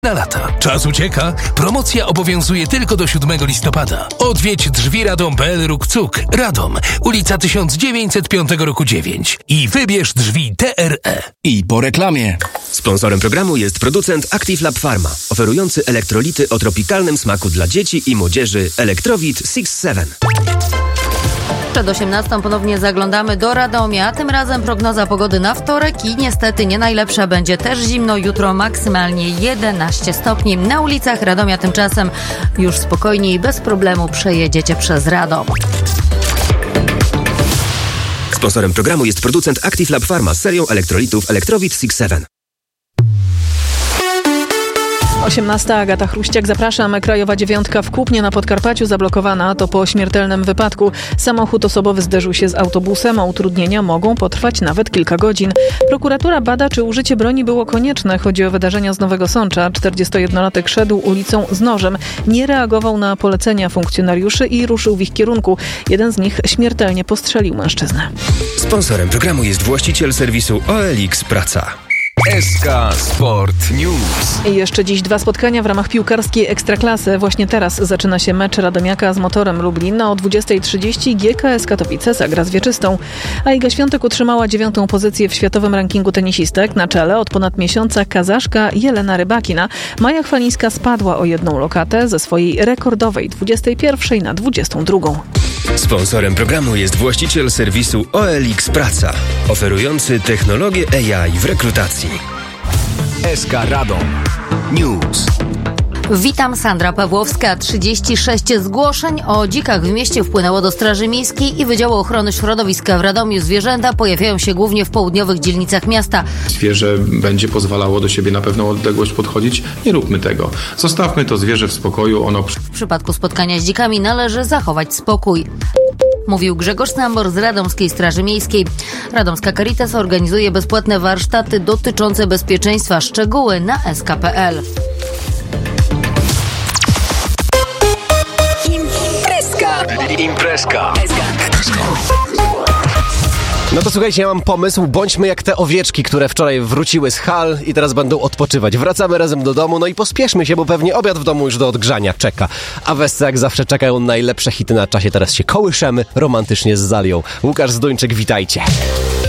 na lata. Czas ucieka. Promocja obowiązuje tylko do 7 listopada. Odwiedź drzwi Radom.pl Ruk-Cuk. Radom, ulica 1905 roku 9. I wybierz drzwi TRE. I po reklamie. Sponsorem programu jest producent Active Lab Pharma, oferujący elektrolity o tropikalnym smaku dla dzieci i młodzieży Elektrowit 6-7. Przed 18 ponownie zaglądamy do Radomia. Tym razem prognoza pogody na wtorek i niestety nie najlepsza. Będzie też zimno. Jutro maksymalnie 11 stopni. Na ulicach Radomia tymczasem już spokojnie i bez problemu przejedziecie przez Radom. Sponsorem programu jest producent Active Lab Pharma z serią elektrolitów Elektrowit 6-7. 18. Agata Chruściak, zapraszam. Krajowa 9 w Kłupnie na Podkarpaciu zablokowana. To po śmiertelnym wypadku. Samochód osobowy zderzył się z autobusem, a utrudnienia mogą potrwać nawet kilka godzin. Prokuratura bada, czy użycie broni było konieczne. Chodzi o wydarzenia z Nowego Sącza. 41-latek szedł ulicą z nożem. Nie reagował na polecenia funkcjonariuszy i ruszył w ich kierunku. Jeden z nich śmiertelnie postrzelił mężczyznę. Sponsorem programu jest właściciel serwisu OLX Praca. SK Sport News. I jeszcze dziś 2 spotkania w ramach piłkarskiej Ekstraklasy. Właśnie teraz zaczyna się mecz Radomiaka z Motorem Lublin. O 20:30 GKS Katowice zagra z Wieczystą. A Iga Świątek utrzymała 9. pozycję w światowym rankingu tenisistek. Na czele od ponad miesiąca Kazaszka Jelena Rybakina. Maja Chwalińska spadła o 1 lokatę ze swojej rekordowej 21 na 22. Sponsorem programu jest właściciel serwisu OLX Praca, oferujący technologię AI w rekrutacji. SK Radom News. Witam, Sandra Pawłowska. 36 zgłoszeń o dzikach w mieście wpłynęło do Straży Miejskiej i Wydziału Ochrony Środowiska w Radomiu. Zwierzęta pojawiają się głównie w południowych dzielnicach miasta. Zwierzę będzie pozwalało do siebie na pewną odległość podchodzić. Nie róbmy tego. Zostawmy to zwierzę w spokoju. W przypadku spotkania z dzikami należy zachować spokój. Mówił Grzegorz Sambor z Radomskiej Straży Miejskiej. Radomska Caritas organizuje bezpłatne warsztaty dotyczące bezpieczeństwa. Szczegóły na sk.pl. Imprezka. No to słuchajcie, ja mam pomysł. Bądźmy jak te owieczki, które wczoraj wróciły z hal i teraz będą odpoczywać. Wracamy razem do domu, no i pospieszmy się, bo pewnie obiad w domu już do odgrzania czeka. A w SC jak zawsze czekają najlepsze hity na czasie. Teraz się kołyszemy romantycznie z Zalią. Łukasz Zduńczyk, witajcie.